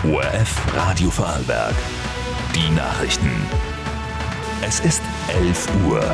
ORF Radio Vorarlberg. Die Nachrichten. Es ist 11 Uhr.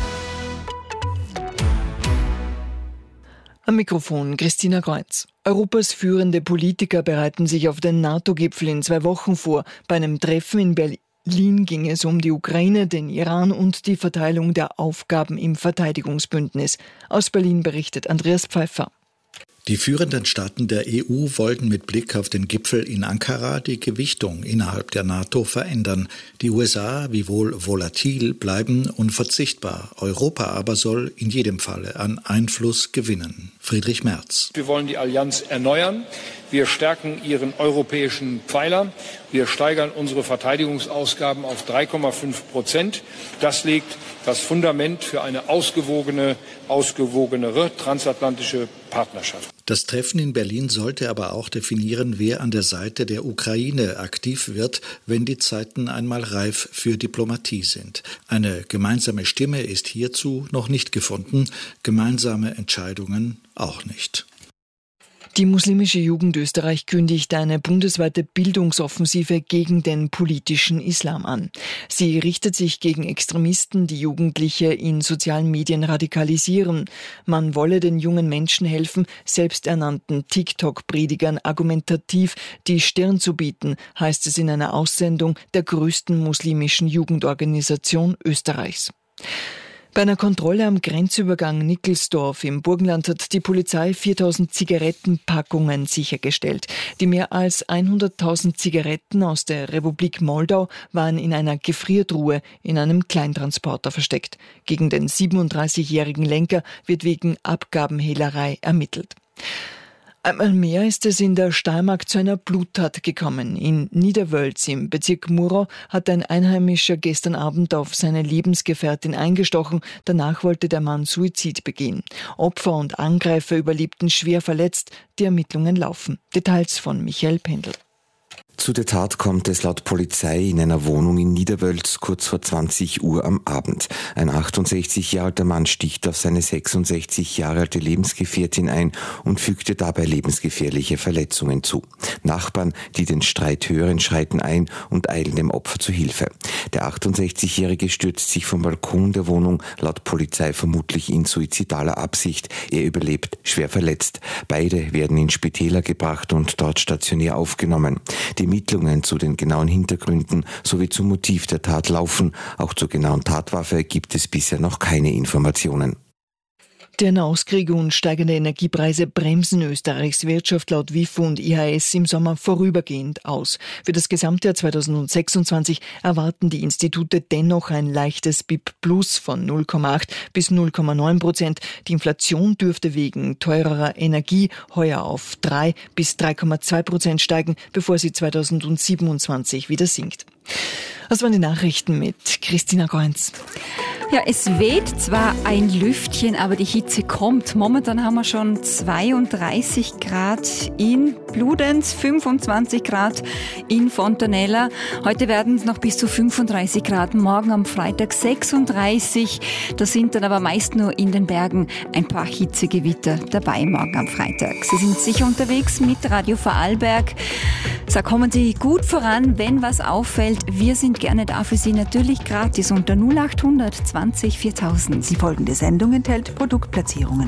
Am Mikrofon Christina Kreuz. Europas führende Politiker bereiten sich auf den NATO-Gipfel in 2 Wochen vor. Bei einem Treffen in Berlin ging es um die Ukraine, den Iran und die Verteilung der Aufgaben im Verteidigungsbündnis. Aus Berlin berichtet Andreas Pfeiffer. Die führenden Staaten der EU wollten mit Blick auf den Gipfel in Ankara die Gewichtung innerhalb der NATO verändern. Die USA, wiewohl volatil, bleiben unverzichtbar. Europa aber soll in jedem Falle an Einfluss gewinnen. Friedrich Merz. Wir wollen die Allianz erneuern. Wir stärken ihren europäischen Pfeiler. Wir steigern unsere Verteidigungsausgaben auf 3,5%. Das legt das Fundament für eine ausgewogenere transatlantische Partnerschaft. Das Treffen in Berlin sollte aber auch definieren, wer an der Seite der Ukraine aktiv wird, wenn die Zeiten einmal reif für Diplomatie sind. Eine gemeinsame Stimme ist hierzu noch nicht gefunden, gemeinsame Entscheidungen auch nicht. Die muslimische Jugend Österreich kündigt eine bundesweite Bildungsoffensive gegen den politischen Islam an. Sie richtet sich gegen Extremisten, die Jugendliche in sozialen Medien radikalisieren. Man wolle den jungen Menschen helfen, selbsternannten TikTok-Predigern argumentativ die Stirn zu bieten, heißt es in einer Aussendung der größten muslimischen Jugendorganisation Österreichs. Bei einer Kontrolle am Grenzübergang Nickelsdorf im Burgenland hat die Polizei 4.000 Zigarettenpackungen sichergestellt. Die mehr als 100.000 Zigaretten aus der Republik Moldau waren in einer Gefriertruhe in einem Kleintransporter versteckt. Gegen den 37-jährigen Lenker wird wegen Abgabenhehlerei ermittelt. Einmal mehr ist es in der Steiermark zu einer Bluttat gekommen. In Niederwölz im Bezirk Murau hat ein Einheimischer gestern Abend auf seine Lebensgefährtin eingestochen. Danach wollte der Mann Suizid begehen. Opfer und Angreifer überlebten schwer verletzt. Die Ermittlungen laufen. Details von Michael Pendl. Zu der Tat kommt es laut Polizei in einer Wohnung in Niederwölz kurz vor 20 Uhr am Abend. Ein 68 Jahre alter Mann sticht auf seine 66 Jahre alte Lebensgefährtin ein und fügte dabei lebensgefährliche Verletzungen zu. Nachbarn, die den Streit hören, schreiten ein und eilen dem Opfer zu Hilfe. Der 68-Jährige stürzt sich vom Balkon der Wohnung, laut Polizei vermutlich in suizidaler Absicht. Er überlebt schwer verletzt. Beide werden in Spitäler gebracht und dort stationär aufgenommen. Die Ermittlungen zu den genauen Hintergründen sowie zum Motiv der Tat laufen. Auch zur genauen Tatwaffe gibt es bisher noch keine Informationen. Der Nahostkrieg und steigende Energiepreise bremsen Österreichs Wirtschaft laut WIFO und IHS im Sommer vorübergehend aus. Für das Gesamtjahr 2026 erwarten die Institute dennoch ein leichtes BIP Plus von 0,8 bis 0,9%. Die Inflation dürfte wegen teurerer Energie heuer auf 3 bis 3,2% steigen, bevor sie 2027 wieder sinkt. Das waren die Nachrichten mit Christina Kreuz. Ja, es weht zwar ein Lüftchen, aber die Hitze kommt. Momentan haben wir schon 32 Grad in Bludenz, 25 Grad in Fontanella. Heute werden es noch bis zu 35 Grad, morgen am Freitag 36. Da sind dann aber meist nur in den Bergen ein paar Hitzegewitter dabei morgen am Freitag. Sie sind sicher unterwegs mit Radio Vorarlberg. So kommen Sie gut voran, wenn was auffällt. Wir sind gerne da für Sie, natürlich gratis unter 0800 20 4000. Die folgende Sendung enthält Produktplatzierungen.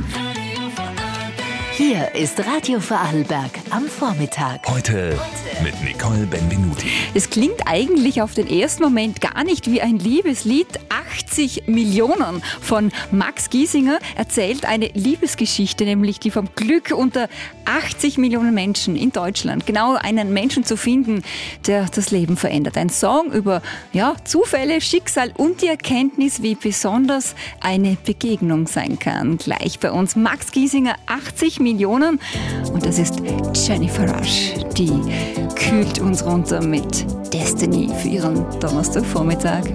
Hier ist Radio Vorarlberg am Vormittag. Heute mit Nicole Benvenuti. Es klingt eigentlich auf den ersten Moment gar nicht wie ein Liebeslied. 80 Millionen von Max Giesinger erzählt eine Liebesgeschichte, nämlich die vom Glück unter 80 Millionen Menschen in Deutschland. Genau einen Menschen zu finden, der das Leben verändert. Ein Song über Zufälle, Schicksal und die Erkenntnis, wie besonders eine Begegnung sein kann. Gleich bei uns Max Giesinger, 80 Millionen. Und das ist Jennifer Rush. Die kühlt uns runter mit Destiny für ihren Donnerstagvormittag.